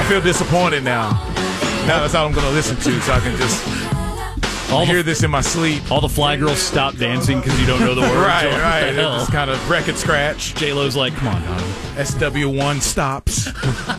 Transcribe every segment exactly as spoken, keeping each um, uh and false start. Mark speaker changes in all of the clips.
Speaker 1: feel disappointed now. Now that's all I'm going to listen to, so I can just all hear the, this in my sleep.
Speaker 2: All the fly girls stop dancing because you don't know the words.
Speaker 1: Right,
Speaker 2: what
Speaker 1: right.
Speaker 2: The hell?
Speaker 1: It's kind of record scratch.
Speaker 2: J-Lo's like, come on, Donovan.
Speaker 1: S W one stops.
Speaker 2: Is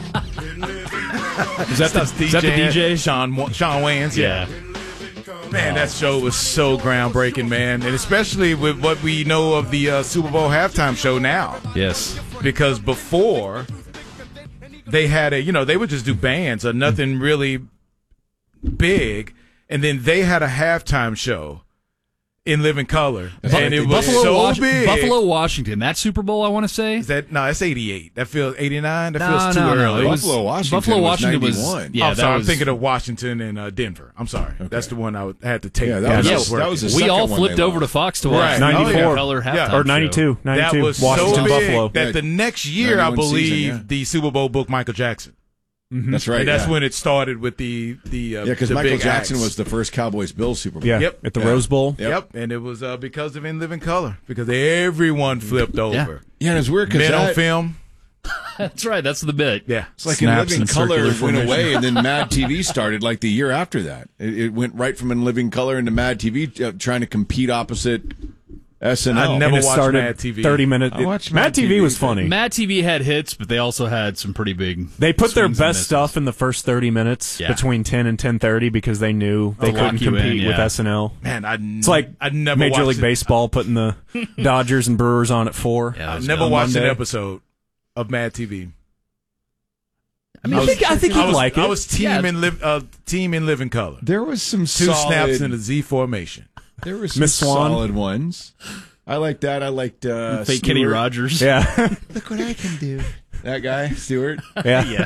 Speaker 2: that, the, is that the D J?
Speaker 1: Sean, Sean Wayans, yeah. yeah. Man, that show was so groundbreaking, man. And especially with what we know of the uh, Super Bowl halftime show now.
Speaker 2: Yes.
Speaker 1: Because before, they had a, you know, they would just do bands or nothing really big. And then they had a halftime show in Living Color. And it was
Speaker 2: Buffalo,
Speaker 1: so
Speaker 2: Was-
Speaker 1: big.
Speaker 2: Buffalo, Washington. That Super Bowl, I want to say?
Speaker 1: Is that, no, that's eighty-eight. That feels eighty-nine. That
Speaker 2: no,
Speaker 1: feels too
Speaker 2: no, no.
Speaker 1: early.
Speaker 2: It was,
Speaker 3: Buffalo, Washington.
Speaker 2: Buffalo, Washington
Speaker 3: was,
Speaker 2: was
Speaker 3: ninety-one.
Speaker 2: yeah,
Speaker 1: I'm sorry,
Speaker 2: that
Speaker 1: I'm
Speaker 2: was,
Speaker 1: thinking of Washington and uh, Denver. I'm sorry. Okay. That's the one I would, had to take.
Speaker 3: Yeah, that was,
Speaker 2: yeah,
Speaker 3: that was, that was the
Speaker 2: we
Speaker 3: second
Speaker 2: all
Speaker 3: one
Speaker 2: flipped
Speaker 3: they
Speaker 2: over to
Speaker 3: lost.
Speaker 2: Fox to watch
Speaker 1: Right.
Speaker 2: ninety-four
Speaker 1: Oh, yeah.
Speaker 2: Color halftime
Speaker 1: Yeah.
Speaker 2: show.
Speaker 4: Or ninety-two. ninety-two.
Speaker 1: That was
Speaker 4: Washington,
Speaker 1: so big
Speaker 4: Buffalo.
Speaker 1: that
Speaker 3: Yeah.
Speaker 1: the next year, I
Speaker 3: ninety-one
Speaker 1: believe,
Speaker 3: season, yeah.
Speaker 1: the Super Bowl booked Michael Jackson.
Speaker 2: Mm-hmm.
Speaker 3: That's right.
Speaker 1: And that's
Speaker 3: yeah.
Speaker 1: when it started with the the uh,
Speaker 3: Yeah, because
Speaker 1: the
Speaker 3: Michael
Speaker 1: big
Speaker 3: Jackson
Speaker 1: acts.
Speaker 3: was the first Cowboys-Bills Super Bowl.
Speaker 4: Yeah,
Speaker 1: Yep.
Speaker 4: at the
Speaker 3: Yeah.
Speaker 4: Rose Bowl.
Speaker 3: Yep.
Speaker 1: Yep, and it was uh, because of In Living Color, because everyone flipped over.
Speaker 3: Yeah, and it's weird because
Speaker 1: Men on
Speaker 3: that,
Speaker 1: film.
Speaker 2: That's right. That's the bit.
Speaker 1: Yeah.
Speaker 3: it's like
Speaker 2: Snaps
Speaker 3: In Living
Speaker 2: and
Speaker 3: Color
Speaker 2: circular
Speaker 3: went
Speaker 2: formation.
Speaker 3: away, and then Mad T V started like the year after that. It, it went right from In Living Color into Mad T V, uh, trying to compete opposite S N L.
Speaker 1: I never
Speaker 4: And it
Speaker 1: watched
Speaker 4: started
Speaker 1: Mad T V.
Speaker 4: thirty minutes.
Speaker 3: I watched
Speaker 4: Mad,
Speaker 3: Mad
Speaker 4: T V,
Speaker 3: T V,
Speaker 4: was funny.
Speaker 2: Mad T V had hits, but they also had some pretty big.
Speaker 4: They put their
Speaker 2: swings and
Speaker 4: best
Speaker 2: misses.
Speaker 4: stuff in the first thirty minutes
Speaker 2: Yeah.
Speaker 4: between ten and ten thirty because they knew they
Speaker 2: lock
Speaker 4: couldn't
Speaker 2: you in,
Speaker 4: compete with
Speaker 2: yeah.
Speaker 4: S N L.
Speaker 1: Man, I n-
Speaker 4: It's like
Speaker 1: I never
Speaker 4: Major
Speaker 1: watched
Speaker 4: League
Speaker 1: it.
Speaker 4: Baseball putting the Dodgers and Brewers on at four.
Speaker 2: Yeah, that
Speaker 1: I
Speaker 2: was
Speaker 1: never
Speaker 2: good.
Speaker 1: watched an
Speaker 4: Monday.
Speaker 1: episode of Mad T V.
Speaker 2: I mean,
Speaker 4: I think, I think
Speaker 1: I
Speaker 4: you'd
Speaker 1: was,
Speaker 4: like it.
Speaker 1: I was team
Speaker 2: Yeah.
Speaker 1: in live uh, team in Living Color.
Speaker 3: There was some
Speaker 1: Two
Speaker 3: solid,
Speaker 1: snaps in the Z formation.
Speaker 3: There were some
Speaker 4: Miss Swan.
Speaker 3: solid ones. I liked that. I liked uh,
Speaker 2: Fake Kenny
Speaker 3: Stewart.
Speaker 2: Rogers.
Speaker 4: yeah.
Speaker 3: Look what I can do. That guy, Stewart.
Speaker 4: yeah.
Speaker 2: Yeah.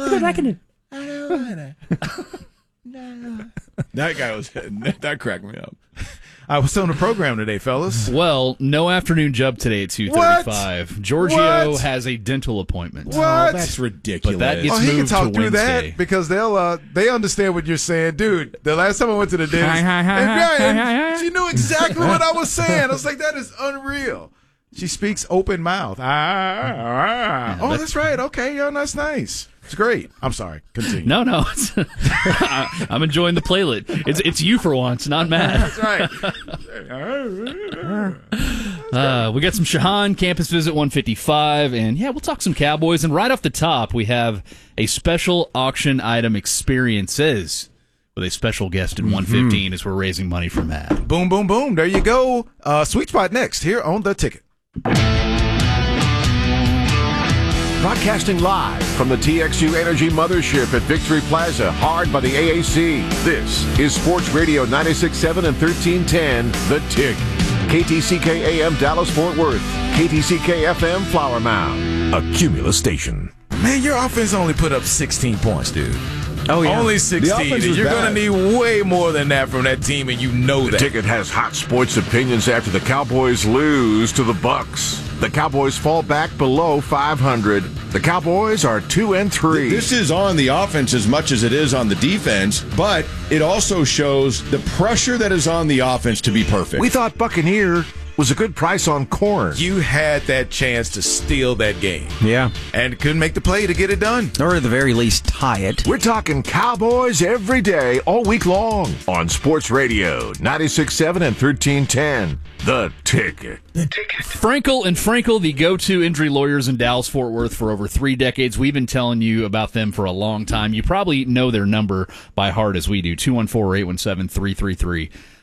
Speaker 3: That guy was that cracked me up.
Speaker 1: I was on the program today, fellas.
Speaker 2: Well, no afternoon job today at two thirty-five. Giorgio
Speaker 1: What?
Speaker 2: has a dental appointment.
Speaker 1: What?
Speaker 3: Oh, that's ridiculous.
Speaker 2: But that gets
Speaker 1: Oh, he can
Speaker 2: moved
Speaker 1: talk
Speaker 2: to
Speaker 1: through
Speaker 2: Wednesday.
Speaker 1: that because they'll uh, they understand what you're saying, dude. The last time I went to the dentist,
Speaker 4: Hi, hi, hi,
Speaker 1: and,
Speaker 4: hi,
Speaker 1: yeah,
Speaker 4: hi,
Speaker 1: and
Speaker 4: hi, hi.
Speaker 1: she knew exactly what I was saying. I was like, that is unreal. She speaks open mouth. Ah, ah. Oh, that's right. Okay, yeah, that's nice. It's great. I'm sorry. Continue.
Speaker 2: No, no. It's, I- I'm enjoying the playlet. It's it's you for once, not Matt.
Speaker 1: That's right.
Speaker 2: Uh, we got some Shahan Campus Visit one fifty-five, and yeah, we'll talk some Cowboys. And right off the top, we have a special auction item experiences with a special guest in one fifteen as we're raising money for Matt.
Speaker 1: Boom, boom, boom. There you go. Uh, Sweet Spot next here on The Ticket.
Speaker 5: Broadcasting live from the T X U Energy Mothership at Victory Plaza, hard by the A A C. This is Sports Radio ninety-six point seven and thirteen ten, The Tick. K T C K A M Dallas-Fort Worth. K T C K F M Flower Mound. A Cumulus station.
Speaker 1: Man, your offense only put up sixteen points, dude.
Speaker 4: Oh, yeah.
Speaker 1: Only
Speaker 3: The
Speaker 1: sixteen.
Speaker 3: offense
Speaker 1: And
Speaker 3: was
Speaker 1: you're
Speaker 3: bad.
Speaker 1: going to need way more than that from that team, and you know
Speaker 5: The
Speaker 1: that.
Speaker 5: Ticket has hot sports opinions after the Cowboys lose to the Bucks. The Cowboys fall back below five hundred. The Cowboys are two and three.
Speaker 3: This is on the offense as much as it is on the defense, but it also shows the pressure that is on the offense to be perfect.
Speaker 5: We thought Buccaneer was a good price on corn.
Speaker 1: You had that chance to steal that game
Speaker 4: Yeah.
Speaker 1: and couldn't make the play to get it done.
Speaker 6: Or at the very least, tie it.
Speaker 5: We're talking Cowboys every day, all week long on Sports Radio ninety-six point seven and thirteen ten. The Ticket.
Speaker 2: Frankel and Frankel, the go-to injury lawyers in Dallas-Fort Worth for over three decades. We've been telling you about them for a long time. You probably know their number by heart as we do, two one four, eight one seven, three three three.